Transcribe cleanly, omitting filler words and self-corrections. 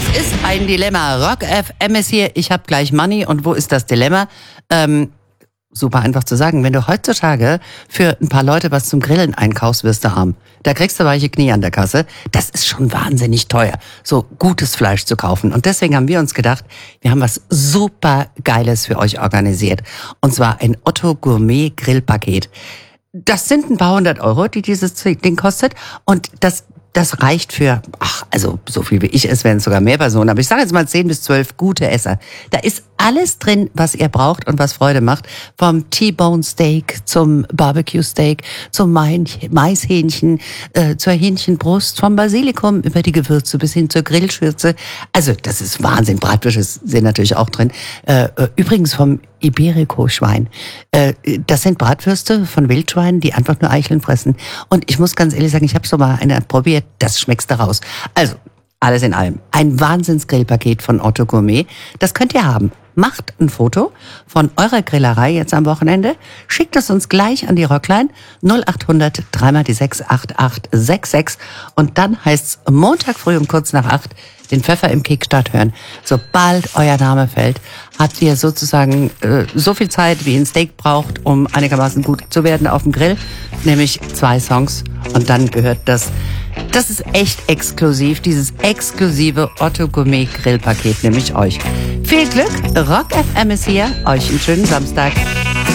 ist ein Dilemma. Rock FM ist hier, ich habe gleich Money. Und wo ist das Dilemma? Super einfach zu sagen. Wenn du heutzutage für ein paar Leute was zum Grillen einkaufst, wirst du arm. Da kriegst du weiche Knie an der Kasse. Das ist schon wahnsinnig teuer, so gutes Fleisch zu kaufen. Und deswegen haben wir uns gedacht, wir haben was super Geiles für euch organisiert. Und zwar ein Otto Gourmet Grillpaket. Das sind ein paar 100 Euro, die dieses Ding kostet. Und das reicht für, also so viel wie ich esse, werden es sogar mehr Personen. Aber ich sage jetzt mal 10 bis 12 gute Esser. Da ist alles drin, was ihr braucht und was Freude macht. Vom T-Bone Steak zum Barbecue Steak, zum Maishähnchen, zur Hähnchenbrust, vom Basilikum über die Gewürze bis hin zur Grillschürze. Also das ist Wahnsinn. Bratwürste sind natürlich auch drin. Übrigens vom Iberico-Schwein. Das sind Bratwürste von Wildschweinen, die einfach nur Eicheln fressen. Und ich muss ganz ehrlich sagen, ich habe so mal eine probiert, das schmeckst du raus. Also, alles in allem. Ein Wahnsinnsgrillpaket von Otto Gourmet. Das könnt ihr haben. Macht ein Foto von eurer Grillerei jetzt am Wochenende. Schickt es uns gleich an die Rockline 0800 3 die 6 8866. Und dann heißt's Montag früh um kurz nach 8 den Pfeffer im Kickstart hören. Sobald euer Name fällt, habt ihr sozusagen so viel Zeit, wie ein Steak braucht, um einigermaßen gut zu werden auf dem Grill. Nämlich 2 Songs. Und dann gehört das. Das ist echt exklusiv, dieses exklusive Otto Gourmet Grillpaket, nämlich euch. Viel Glück, Rock FM ist hier, euch einen schönen Samstag.